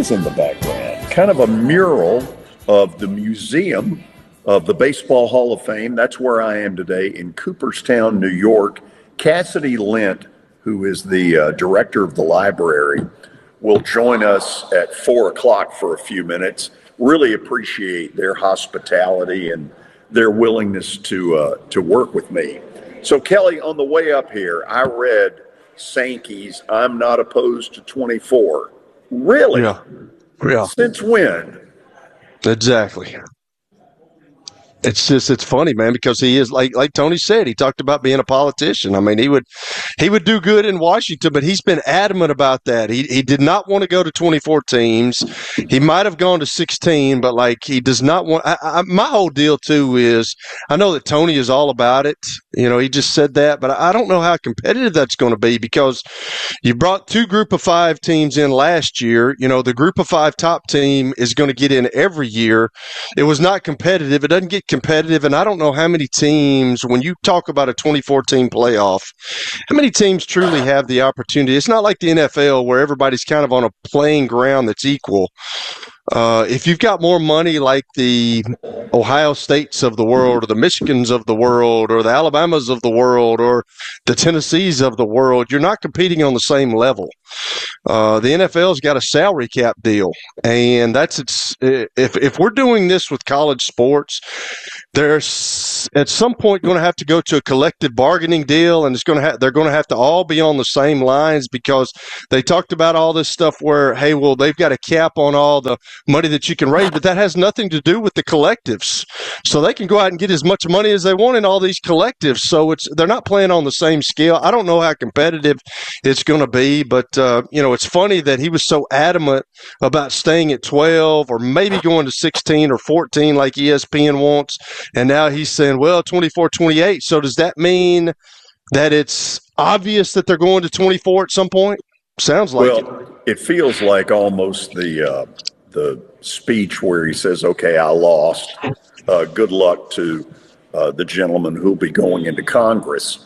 is in the background? Kind of a mural of the museum of the Baseball Hall of Fame. That's where I am today in Cooperstown, New York. Cassidy Lent, who is the director of the library, will join us at 4 o'clock for a few minutes. Really appreciate their hospitality and their willingness to work with me. So, Kelly, on the way up here, I read Sankey's I'm Not Opposed to 24. Really? Yeah. Since when? Exactly. It's funny, man, because he is like Tony said, he talked about being a politician. I mean, he would do good in Washington, but he's been adamant about that. He did not want to go to 24 teams. He might have gone to 16, but like he does not want. My whole deal too is I know that Tony is all about it. You know, he just said that, but I don't know how competitive that's going to be because you brought 2 Group of 5 teams in last year. You know, the Group of 5 top team is going to get in every year. It was not competitive. It doesn't get competitive, and I don't know how many teams, when you talk about a 2014 playoff, how many teams truly have the opportunity? It's not like the NFL where everybody's kind of on a playing ground that's equal. If you've got more money like the Ohio States of the world or the Michigans of the world or the Alabamas of the world or the Tennessees of the world, you're not competing on the same level. The NFL's got a salary cap deal, and if we're doing this with college sports, there's at some point going to have to go to a collective bargaining deal, and they're going to have to all be on the same lines because they talked about all this stuff where, hey, well, they've got a cap on all the money that you can raise, but that has nothing to do with the collectives. So they can go out and get as much money as they want in all these collectives. So they're not playing on the same scale. I don't know how competitive it's going to be, but it's funny that he was so adamant about staying at 12 or maybe going to 16 or 14 like ESPN wants. And now he's saying, well, 24, 28. So does that mean that it's obvious that they're going to 24 at some point? Sounds like it feels like almost the speech where he says, okay, I lost. Good luck to the gentleman who'll be going into Congress.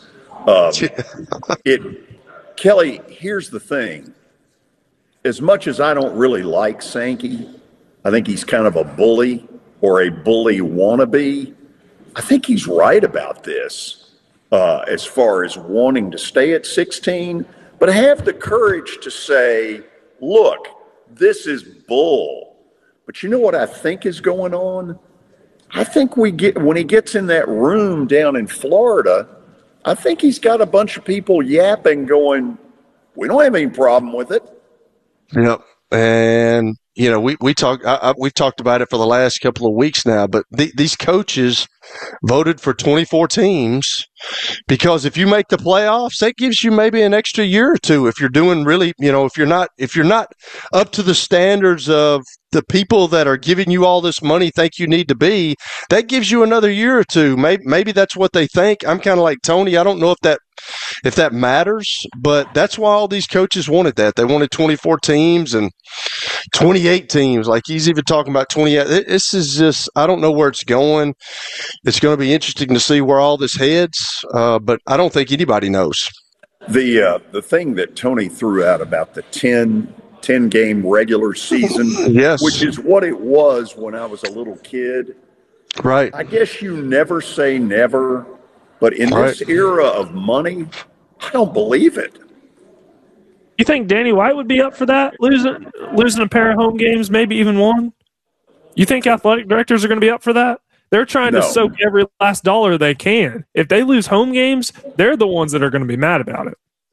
Kelly, here's the thing. As much as I don't really like Sankey, I think he's kind of a bully or a bully wannabe. I think he's right about this as far as wanting to stay at 16, but have the courage to say, look, this is bull. But you know what I think is going on? I think when he gets in that room down in Florida, I think he's got a bunch of people yapping going, we don't have any problem with it. Yep. And, we've talked about it for the last couple of weeks now, but these coaches voted for 24 teams because if you make the playoffs, that gives you maybe an extra year or two. If you're doing really, if you're not up to the standards of the people that are giving you all this money think you need to be, that gives you another year or two. Maybe that's what they think. I'm kind of like Tony. I don't know if that matters, but that's why all these coaches wanted that. They wanted 24 teams and 28 teams. Like he's even talking about 28. This is just, I don't know where it's going. It's going to be interesting to see where all this heads, but I don't think anybody knows. The thing that Tony threw out about the 10-game regular season, yes, which is what it was when I was a little kid. Right. I guess you never say never, but in this era of money, I don't believe it. You think Danny White would be up for that, losing a pair of home games, maybe even one? You think athletic directors are going to be up for that? They're trying to soak every last dollar they can. If they lose home games, they're the ones that are going to be mad about it.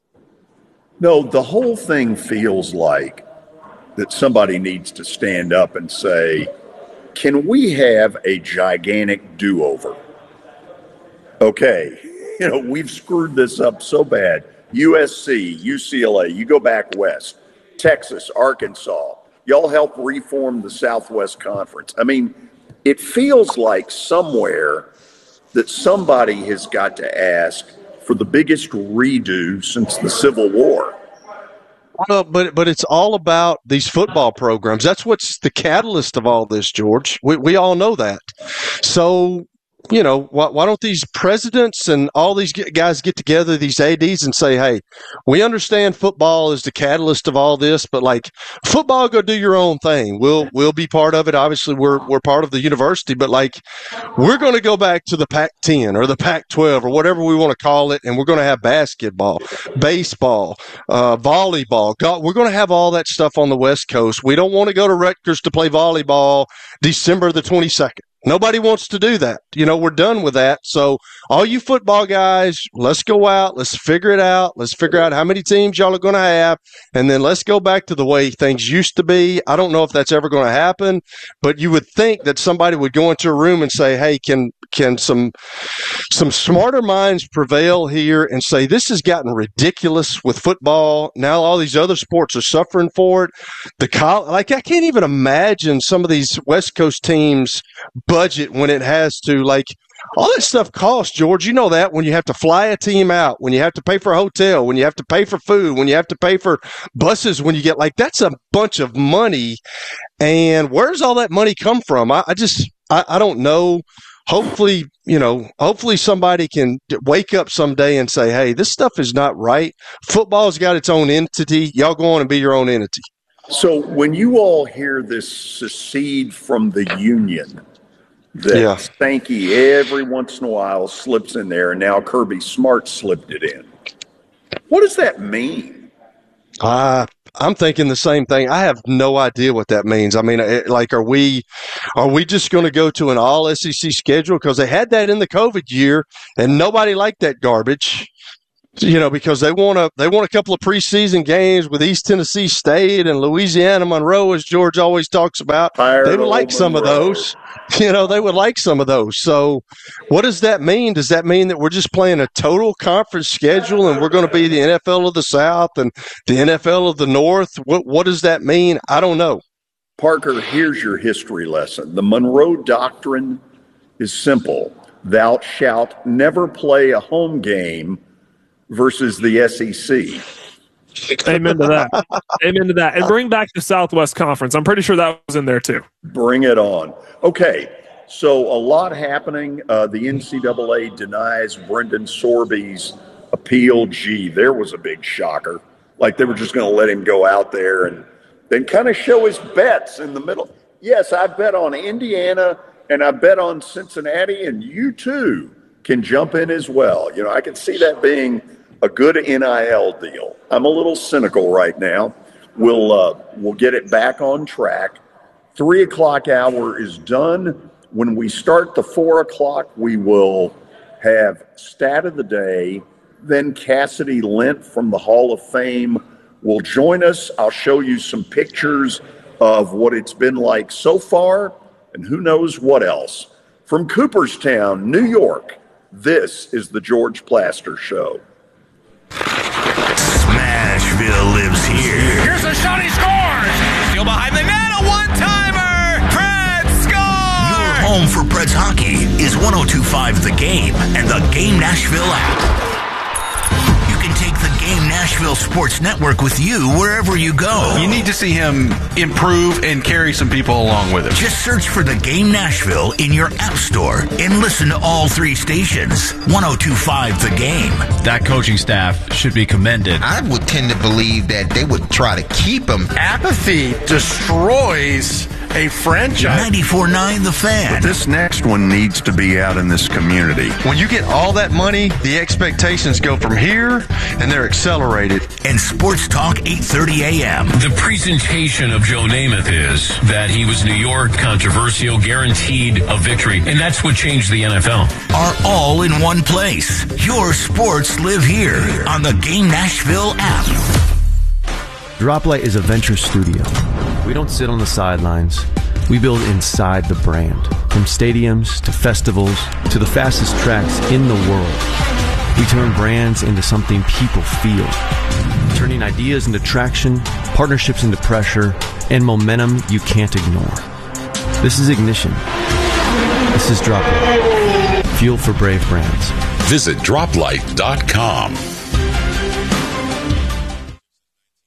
No, the whole thing feels like that somebody needs to stand up and say, can we have a gigantic do-over? Okay, we've screwed this up so bad. USC, UCLA, you go back west, Texas, Arkansas, y'all help reform the Southwest Conference. I mean, it feels like somewhere that somebody has got to ask for the biggest redo since the Civil War. Well, but it's all about these football programs. That's what's the catalyst of all this, George. We all know that. So why don't these presidents and all these guys get together, these ADs, and say, hey, we understand football is the catalyst of all this, but like football, go do your own thing. We'll be part of it. Obviously, we're part of the university, but like we're going to go back to the Pac-10 or the Pac-12 or whatever we want to call it, and we're going to have basketball, baseball, volleyball. We're going to have all that stuff on the West Coast. We don't want to go to Rutgers to play volleyball December the 22nd. Nobody wants to do that. We're done with that. So all you football guys, let's go out. Let's figure it out. Let's figure out how many teams y'all are going to have. And then let's go back to the way things used to be. I don't know if that's ever going to happen, but you would think that somebody would go into a room and say, hey, can some smarter minds prevail here and say, this has gotten ridiculous with football. Now all these other sports are suffering for it. I can't even imagine some of these West Coast teams budget when it has to, like, all that stuff costs, George. You know that, when you have to fly a team out, when you have to pay for a hotel, when you have to pay for food, when you have to pay for buses, when you get, like, that's a bunch of money. And where's all that money come from? I don't know. Hopefully somebody can wake up someday and say, hey, this stuff is not right. Football's got its own entity. Y'all go on and be your own entity. So when you all hear this secede from the union, that Sankey every once in a while slips in there, and now Kirby Smart slipped it in, what does that mean? I'm thinking the same thing. I have no idea what that means. I mean, like, are we just going to go to an all SEC schedule? Because they had that in the COVID year, and nobody liked that garbage. Because they want a couple of preseason games with East Tennessee State and Louisiana Monroe, as George always talks about. They would like some of those. They would like some of those. So what does that mean? Does that mean that we're just playing a total conference schedule and we're going to be the NFL of the South and the NFL of the North? What does that mean? I don't know. Parker, here's your history lesson. The Monroe Doctrine is simple. Thou shalt never play a home game versus the SEC. Amen to that. Amen to that. And bring back the Southwest Conference. I'm pretty sure that was in there too. Bring it on. Okay, so a lot happening. The NCAA denies Brendan Sorby's appeal. Gee, there was a big shocker. Like, they were just going to let him go out there and then kind of show his bets in the middle. Yes, I bet on Indiana and I bet on Cincinnati, and you too can jump in as well. I can see that being a good NIL deal. I'm a little cynical right now. We'll get it back on track. 3 o'clock hour is done. When we start the 4 o'clock, we will have stat of the day. Then Cassidy Lent from the Hall of Fame will join us. I'll show you some pictures of what it's been like so far, and who knows what else. From Cooperstown, New York, this is the George Plaster Show. Smashville lives here. Here's a shot, he scores! Still behind the net, a one-timer! Preds score! Your home for Preds hockey is 102.5 The Game and the Game Nashville app. You can take the Game Nashville Sports Network with you wherever you go. You need to see him improve and carry some people along with him. Just search for the Game Nashville in your app store and listen to all 3 stations. 102.5 The Game. That coaching staff should be commended. I would tend to believe that they would try to keep him. Apathy destroys a franchise. 94.9 The Fan. But this next one needs to be out in this community. When you get all that money, the expectations go from here, and they're accelerated. And Sports Talk 8:30 a.m. The presentation of Joe Namath is that he was New York, controversial, guaranteed a victory, and that's what changed the NFL. Are all in one place. Your sports live here on the Game Nashville app. Droplight is a venture studio. We don't sit on the sidelines. We build inside the brand. From stadiums to festivals to the fastest tracks in the world. We turn brands into something people feel. Turning ideas into traction, partnerships into pressure, and momentum you can't ignore. This is Ignition. This is Droplight. Fuel for brave brands. Visit droplight.com.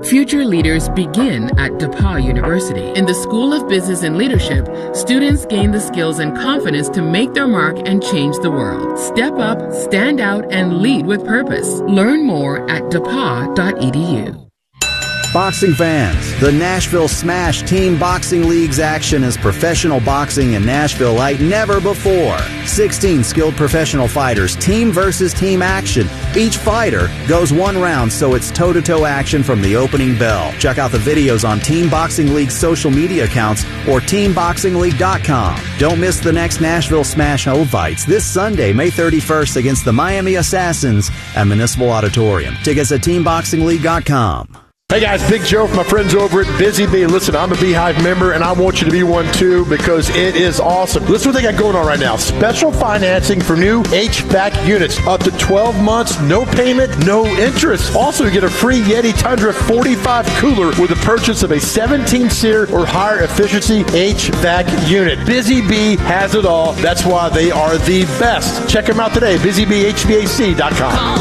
Future leaders begin at DePauw University. In the School of Business and Leadership, students gain the skills and confidence to make their mark and change the world. Step up, stand out, and lead with purpose. Learn more at depaw.edu. Boxing fans, the Nashville Smash Team Boxing League's action is professional boxing in Nashville like never before. 16 skilled professional fighters, team versus team action. Each fighter goes one round, so it's toe-to-toe action from the opening bell. Check out the videos on Team Boxing League's social media accounts or teamboxingleague.com. Don't miss the next Nashville Smash Home fights this Sunday, May 31st against the Miami Assassins at Municipal Auditorium. Tickets at teamboxingleague.com. Hey guys, Big Joe from my friends over at Busy Bee. Listen, I'm a Beehive member and I want you to be one too because it is awesome. Listen what they got going on right now. Special financing for new HVAC units. Up to 12 months, no payment, no interest. Also, you get a free Yeti Tundra 45 cooler with the purchase of a 17-seater or higher efficiency HVAC unit. Busy Bee has it all. That's why they are the best. Check them out today, busybeehvac.com. Call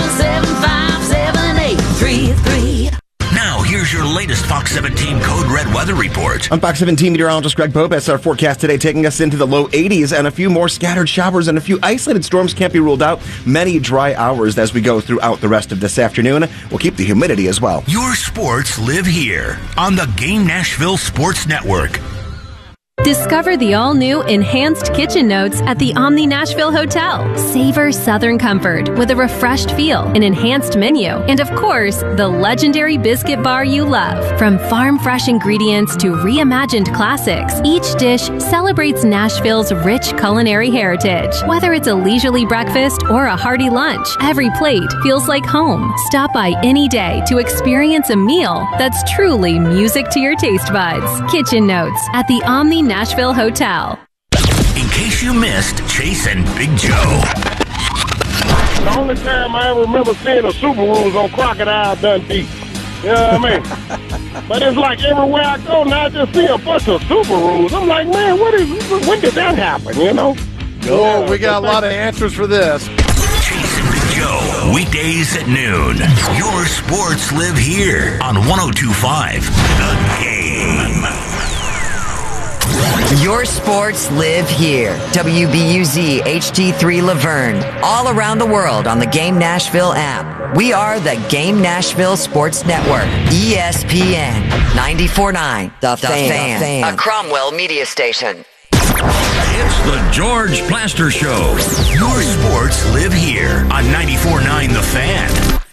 775-7833. Now, here's your latest Fox 17 Code Red weather report. I'm Fox 17 meteorologist Greg Bobes. Our forecast today taking us into the low 80s, and a few more scattered showers and a few isolated storms can't be ruled out. Many dry hours as we go throughout the rest of this afternoon. We'll keep the humidity as well. Your sports live here on the Game Nashville Sports Network. Discover the all-new Enhanced Kitchen Notes at the Omni Nashville Hotel. Savor Southern comfort with a refreshed feel, an enhanced menu, and of course, the legendary biscuit bar you love. From farm-fresh ingredients to reimagined classics, each dish celebrates Nashville's rich culinary heritage. Whether it's a leisurely breakfast or a hearty lunch, every plate feels like home. Stop by any day to experience a meal that's truly music to your taste buds. Kitchen Notes at the Omni Nashville Hotel. In case you missed Chase and Big Joe. The only time I ever remember seeing a Subaru was on Crocodile Dundee. You know what I mean? But it's like everywhere I go now, I just see a bunch of Subarus. I'm like, man, when did that happen, you know? Oh, we got a lot of answers for this. Chase and Big Joe, weekdays at noon. Your sports live here on 102.5 The Game. Your sports live here. WBUZ HD3 Laverne. All around the world on the Game Nashville app. We are the Game Nashville Sports Network. ESPN 94.9 The Fan. A Cromwell media station. It's the George Plaster Show. Your sports live here on 94.9 The Fan.